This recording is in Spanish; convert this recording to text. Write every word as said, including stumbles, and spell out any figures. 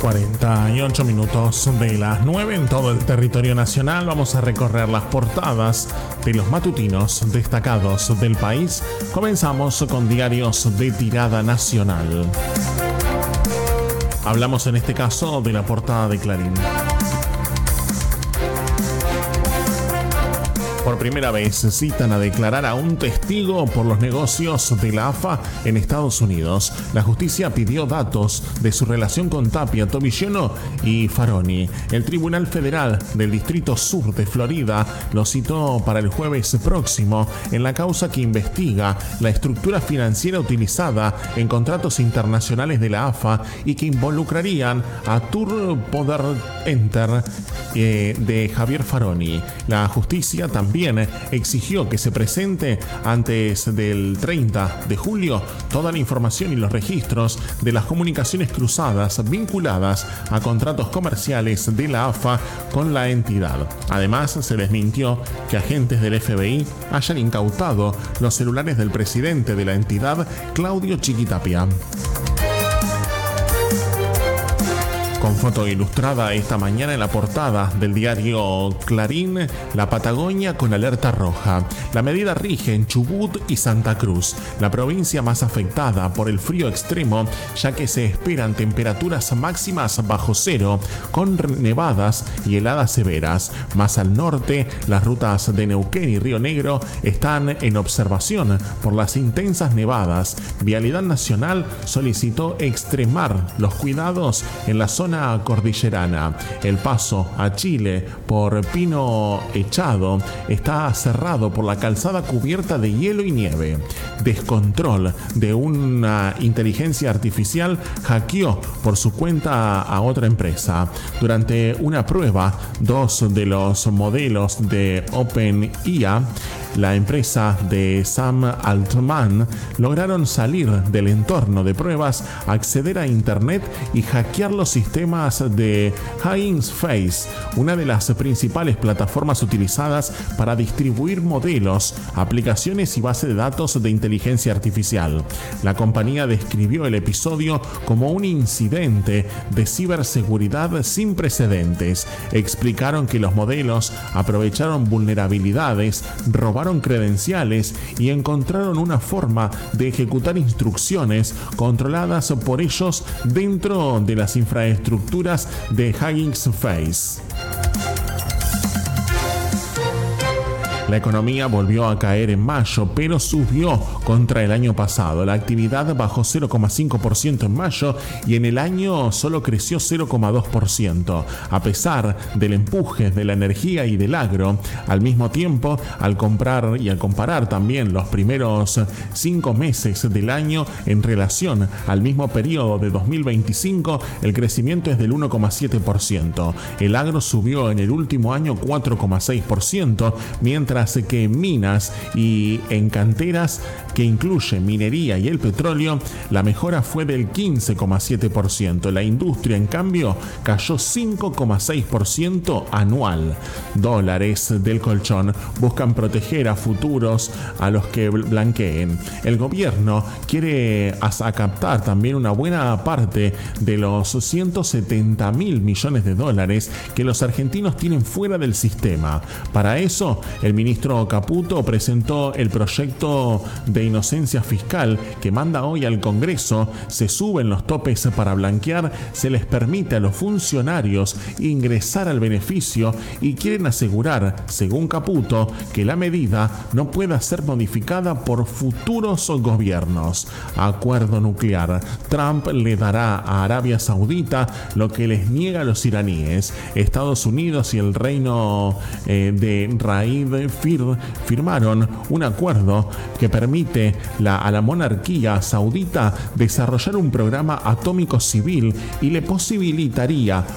cuarenta y ocho minutos de las nueve en todo el territorio nacional. Vamos a recorrer las portadas de los matutinos destacados del país. Comenzamos con diarios de tirada nacional. Hablamos en este caso de la portada de Clarín. Por primera vez citan a declarar a un testigo por los negocios de la A F A en Estados Unidos. La justicia pidió datos de su relación con Tapia, Tobigliano y Faroni. El Tribunal Federal del Distrito Sur de Florida lo citó para el jueves próximo en la causa que investiga la estructura financiera utilizada en contratos internacionales de la A F A y que involucrarían a Tour Poder Enter eh, de Javier Faroni. La justicia también También exigió que se presente antes del treinta de julio toda la información y los registros de las comunicaciones cruzadas vinculadas a contratos comerciales de la A F A con la entidad. Además, se desmintió que agentes del F B I hayan incautado los celulares del presidente de la entidad, Claudio Chiquitapia. Con foto ilustrada esta mañana en la portada del diario Clarín, la Patagonia con alerta roja. La medida rige en Chubut y Santa Cruz, la provincia más afectada por el frío extremo, ya que se esperan temperaturas máximas bajo cero, con nevadas y heladas severas. Más al norte, las rutas de Neuquén y Río Negro están en observación por las intensas nevadas. Vialidad Nacional solicitó extremar los cuidados en la zona cordillerana. El paso a Chile por Pino Echado está cerrado por la calzada cubierta de hielo y nieve. Descontrol de una inteligencia artificial hackeó por su cuenta a otra empresa. Durante una prueba, dos de los modelos de OpenIA, la empresa de Sam Altman, lograron salir del entorno de pruebas, acceder a Internet y hackear los sistemas de Hugging Face, una de las principales plataformas utilizadas para distribuir modelos, aplicaciones y bases de datos de inteligencia artificial. La compañía describió el episodio como un incidente de ciberseguridad sin precedentes. Explicaron que los modelos aprovecharon vulnerabilidades, robaron credenciales y encontraron una forma de ejecutar instrucciones controladas por ellos dentro de las infraestructuras de Hugging Face. La economía volvió a caer en mayo, pero subió contra el año pasado. La actividad bajó cero coma cinco por ciento en mayo y en el año solo creció cero coma dos por ciento. A pesar del empuje de la energía y del agro, al mismo tiempo, al comprar y al comparar también los primeros cinco meses del año en relación al mismo periodo de dos mil veinticinco, el crecimiento es del uno coma siete por ciento. El agro subió en el último año cuatro coma seis por ciento, mientras que en minas y en canteras, que incluye minería y el petróleo, la mejora fue del quince coma siete por ciento. La industria, en cambio, cayó cinco coma seis por ciento anual. Dólares del colchón buscan proteger a futuros a los que blanqueen. El gobierno quiere captar también una buena parte de los ciento setenta mil millones de dólares que los argentinos tienen fuera del sistema. Para eso, el ministro Caputo presentó el proyecto de inocencia fiscal que manda hoy al Congreso. Se suben los topes para blanquear, se les permite a los funcionarios ingresar al beneficio y quieren asegurar, según Caputo, que la medida no pueda ser modificada por futuros gobiernos. Acuerdo nuclear. Trump le dará a Arabia Saudita lo que les niega a los iraníes. Estados Unidos y el reino eh, de Raid Fir firmaron un acuerdo que permite la, a la monarquía saudita desarrollar un programa atómico civil y le posibilitaría